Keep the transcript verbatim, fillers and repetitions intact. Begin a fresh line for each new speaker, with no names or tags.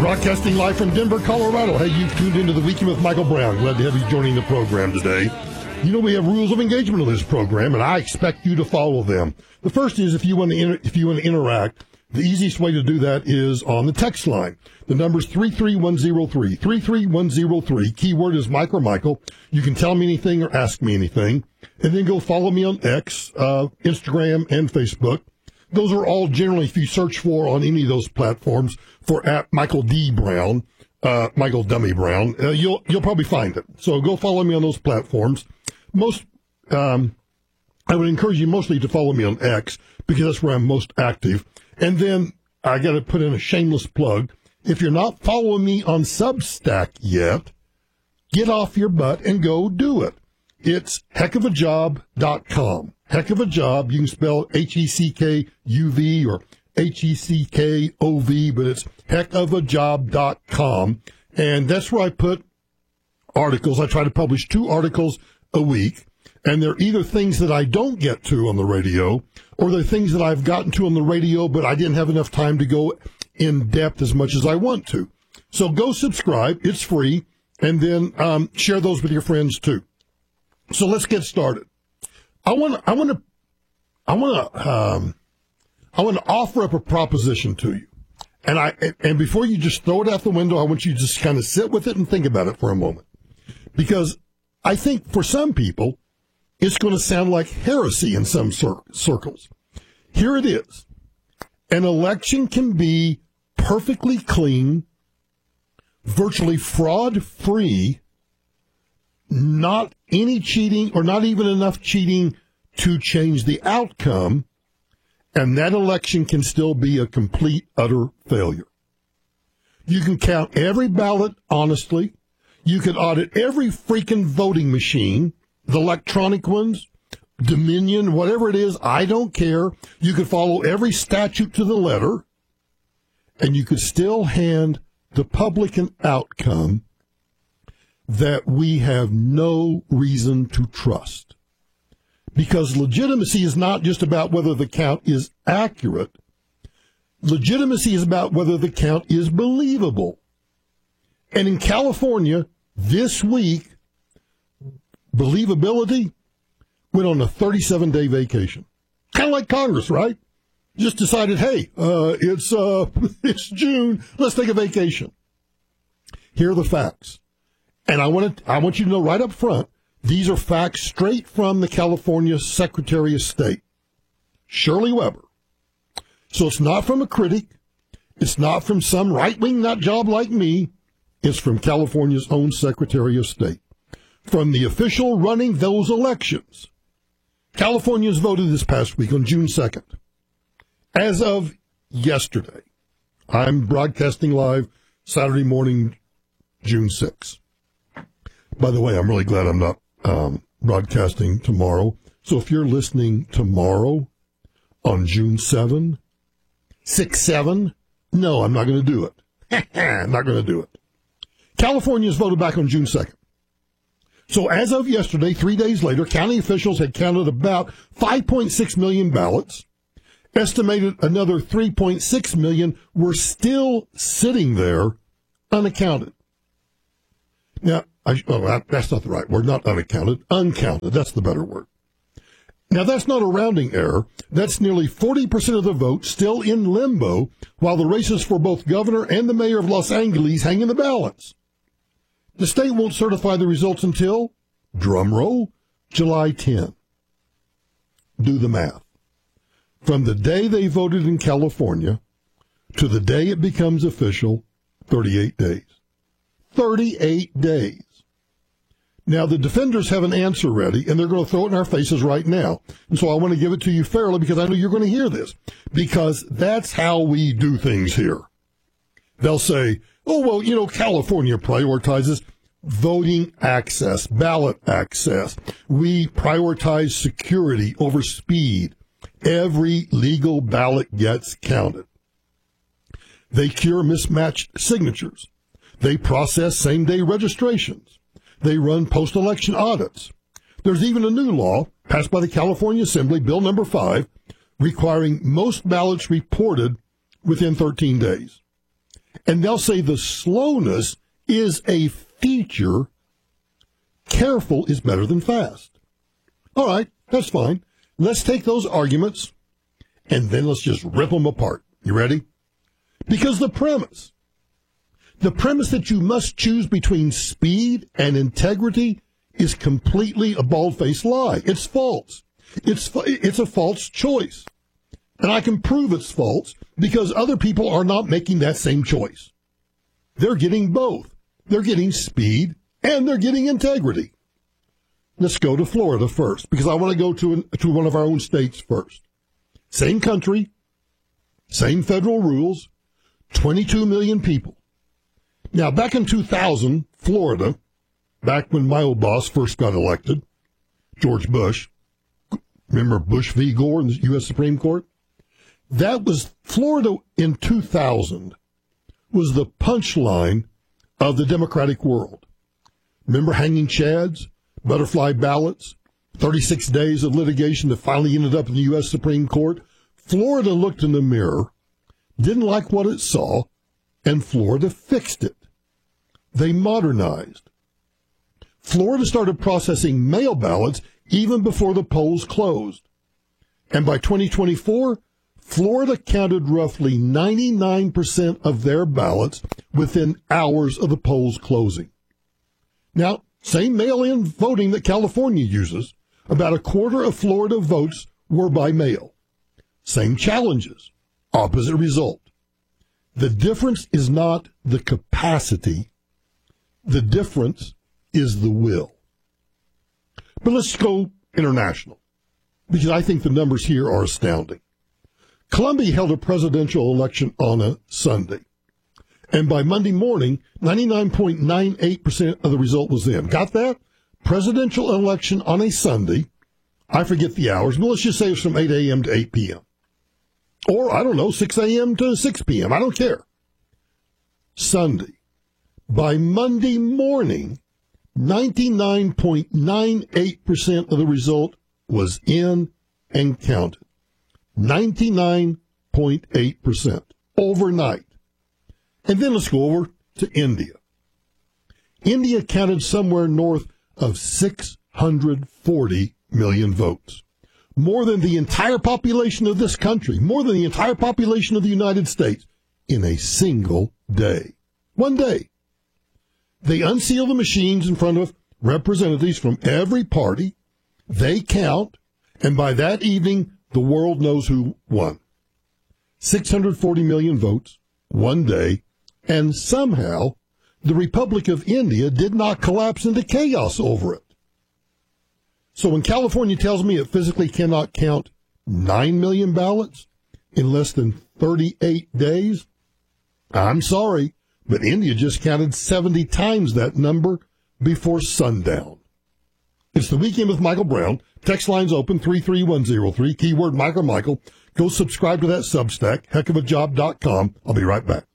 Broadcasting live from Denver, Colorado. Hey, you've tuned into the Weekend with Michael Brown. Glad to have you joining the program today. You know, we have rules of engagement on this program, and I expect you to follow them. The first is if you want to inter- if you want to interact, the easiest way to do that is on the text line. The number's three three one zero three, three three one zero three. Keyword is Mike or Michael. You can tell me anything or ask me anything. And then go follow me on X, uh, Instagram, and Facebook. Those are all generally, if you search for on any of those platforms, for at Michael D. Brown, uh, Michael Dummy Brown, uh, you'll you'll probably find it. So go follow me on those platforms. Most, um, I would encourage you mostly to follow me on X because that's where I'm most active. And then I got to put in a shameless plug. If you're not following me on Substack yet, get off your butt and go do it. It's heck of a job dot com. Heck of a job. You can spell H E C K U V or H E C K O V, but it's heck of a job dot com. And that's where I put articles. I try to publish two articles a week. And they're either things that I don't get to on the radio, or they're things that I've gotten to on the radio, but I didn't have enough time to go in depth as much as I want to. So go subscribe. It's free. And then um, share those with your friends, too. So let's get started. I want to, I want to, I want to, um, I want to offer up a proposition to you. And I, and before you just throw it out the window, I want you to just kind of sit with it and think about it for a moment. Because I think for some people, it's going to sound like heresy in some cir- circles. Here it is. An election can be perfectly clean, virtually fraud-free, not any cheating or not even enough cheating to change the outcome, and that election can still be a complete, utter failure. You can count every ballot honestly. You can audit every freaking voting machine, the electronic ones, Dominion, whatever it is, I don't care. You could follow every statute to the letter, and you could still hand the public an outcome that we have no reason to trust. Because legitimacy is not just about whether the count is accurate. Legitimacy is about whether the count is believable. And in California, this week, believability went on a thirty-seven day vacation. Kind of like Congress, right? Just decided, hey, uh, it's uh, it's June, let's take a vacation. Here are the facts. And I want to, I want you to know right up front, these are facts straight from the California Secretary of State, Shirley Weber. So it's not from a critic. It's not from some right-wing nut job like me. It's from California's own Secretary of State. From the official running those elections. Californians voted this past week on June second. As of yesterday, I'm broadcasting live Saturday morning, June sixth. By the way, I'm really glad I'm not um, broadcasting tomorrow. So if you're listening tomorrow on June seventh, six seven, no, I'm not going to do it. I'm not going to do it. Californians voted back on June second. So as of yesterday, three days later, county officials had counted about five point six million ballots. Estimated another three point six million were still sitting there unaccounted. Now, I, oh, that's not the right word, not unaccounted, uncounted. That's the better word. Now, that's not a rounding error. That's nearly forty percent of the vote still in limbo, while the races for both governor and the mayor of Los Angeles hang in the balance. The state won't certify the results until, drum roll, July tenth. Do the math. From the day they voted in California to the day it becomes official, thirty-eight days. thirty-eight days. Now, the defenders have an answer ready, and they're going to throw it in our faces right now. And so I want to give it to you fairly because I know you're going to hear this, because that's how we do things here. They'll say, oh, well, you know, California prioritizes voting access, ballot access. We prioritize security over speed. Every legal ballot gets counted. They cure mismatched signatures. They process same-day registrations. They run post-election audits. There's even a new law passed by the California Assembly, Bill number five, requiring most ballots reported within thirteen days. And they'll say the slowness is a feature. Careful is better than fast. All right, that's fine. Let's take those arguments and then let's just rip them apart. You ready? Because the premise, the premise that you must choose between speed and integrity is completely a bald-faced lie. It's false. It's it's a false choice. And I can prove it's false because other people are not making that same choice. They're getting both. They're getting speed and they're getting integrity. Let's go to Florida first because I want to go to, an, to one of our own states first. Same country, same federal rules, twenty-two million people. Now, back in two thousand, Florida, back when my old boss first got elected, George Bush, remember Bush v. Gore in the U S Supreme Court? That was, Florida in two thousand was the punchline of the democratic world. Remember hanging chads, butterfly ballots, thirty-six days of litigation that finally ended up in the U S Supreme Court? Florida looked in the mirror, didn't like what it saw, and Florida fixed it. They modernized. Florida started processing mail ballots even before the polls closed. And by twenty twenty-four, Florida counted roughly ninety-nine percent of their ballots within hours of the polls closing. Now, same mail-in voting that California uses, about a quarter of Florida votes were by mail. Same challenges, opposite result. The difference is not the capacity. The difference is the will. But let's go international, because I think the numbers here are astounding. Colombia held a presidential election on a Sunday. And by Monday morning, ninety-nine point nine eight percent of the result was in. Got that? Presidential election on a Sunday. I forget the hours, but let's just say it's from eight a.m. to eight p.m. Or, I don't know, six a.m. to six p.m. I don't care. Sunday. By Monday morning, ninety-nine point nine eight percent of the result was in and counted. ninety-nine point eight percent overnight. And then let's go over to India. India counted somewhere north of six hundred forty million votes. More than the entire population of this country, more than the entire population of the United States in a single day. One day. They unseal the machines in front of representatives from every party. They count, and by that evening, the world knows who won. six hundred forty million votes, one day, and somehow the Republic of India did not collapse into chaos over it. So when California tells me it physically cannot count nine million ballots in less than thirty-eight days, I'm sorry, but India just counted seventy times that number before sundown. It's the Weekend with Michael Brown. Text lines open three three one zero three, keyword Michael Michael. Go subscribe to that Substack, heck of a job dot com. I'll be right back.